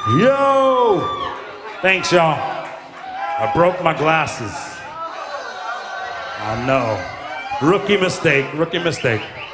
Yo! Thanks, y'all. I broke my glasses. I know. Rookie mistake.